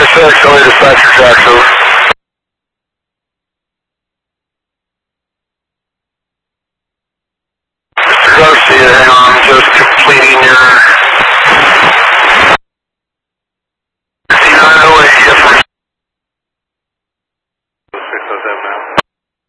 6, only dispatcher Jackson. Mr. Garcia, hang on, just completing your